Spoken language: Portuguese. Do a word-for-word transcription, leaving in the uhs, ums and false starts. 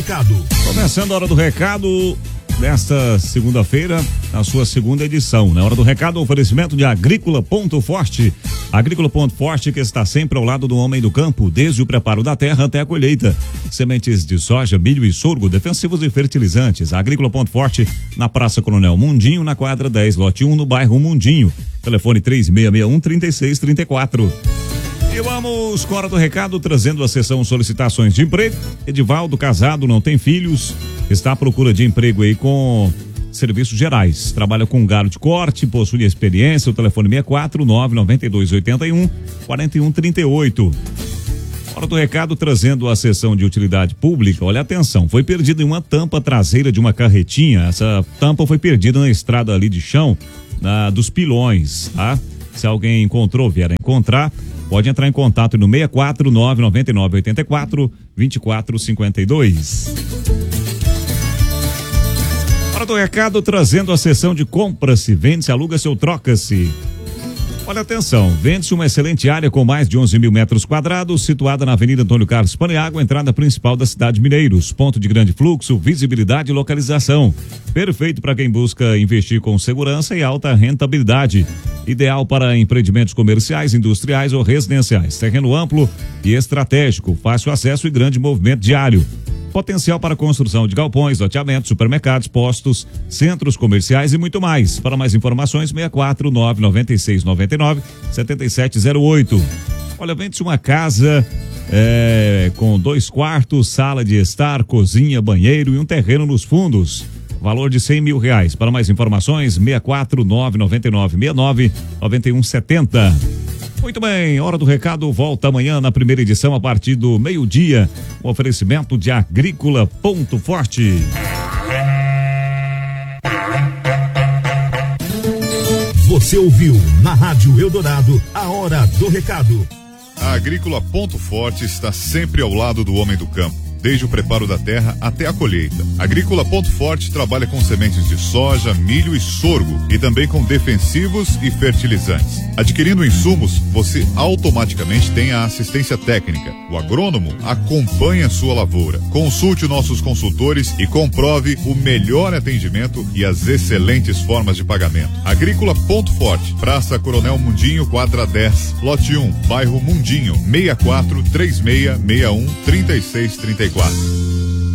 Começando a Hora do Recado nesta segunda-feira, a sua segunda edição. Na Hora do Recado, oferecimento de Agrícola Ponto Forte. Agrícola Ponto Forte, que está sempre ao lado do homem do campo, desde o preparo da terra até a colheita. Sementes de soja, milho e sorgo, defensivos e fertilizantes. Agrícola Ponto Forte, na Praça Coronel Mundinho, na quadra dez, lote um, no bairro Mundinho. Telefone três seis seis um, três seis três quatro. E vamos com a Hora do Recado, trazendo a sessão solicitações de emprego. Edivaldo, casado, não tem filhos, está à procura de emprego aí com serviços gerais. Trabalha com galo de corte, possui experiência. O telefone seis quatro nove nove dois oito um quatro um três oito. Hora do Recado, trazendo a sessão de utilidade pública. Olha, atenção, foi perdida em uma tampa traseira de uma carretinha. Essa tampa foi perdida na estrada ali de chão, na, dos pilões, tá? Se alguém encontrou, vier a encontrar, pode entrar em contato no seis quatro nove nove nove oito quatro dois quatro cinco dois. Hora do Recado, trazendo a sessão de compra-se, vende-se, aluga-se ou troca-se. Olha, atenção, vende-se uma excelente área com mais de onze mil metros quadrados, situada na Avenida Antônio Carlos Paniagua, entrada principal da cidade de Mineiros. Ponto de grande fluxo, visibilidade e localização. Perfeito para quem busca investir com segurança e alta rentabilidade. Ideal para empreendimentos comerciais, industriais ou residenciais. Terreno amplo e estratégico, fácil acesso e grande movimento diário. Potencial para construção de galpões, loteamentos, supermercados, postos, centros comerciais e muito mais. Para mais informações, seis quatro nove nove seis nove nove sete sete zero oito. Olha, vende-se uma casa é, com dois quartos, sala de estar, cozinha, banheiro e um terreno nos fundos. Valor de cem mil reais. Para mais informações, seis quatro nove nove nove seis nove nove um sete zero. Muito bem, Hora do Recado volta amanhã na primeira edição a partir do meio-dia. Um oferecimento de Agrícola Ponto Forte. Você ouviu na Rádio Eldorado a Hora do Recado. A Agrícola Ponto Forte está sempre ao lado do homem do campo, desde o preparo da terra até a colheita. Agrícola Ponto Forte trabalha com sementes de soja, milho e sorgo e também com defensivos e fertilizantes. Adquirindo insumos, você automaticamente tem a assistência técnica. O agrônomo acompanha a sua lavoura. Consulte nossos consultores e comprove o melhor atendimento e as excelentes formas de pagamento. Agrícola Ponto Forte, Praça Coronel Mundinho, quadra dez, lote um, bairro Mundinho, seis quatro três seis seis um três seis três quatro.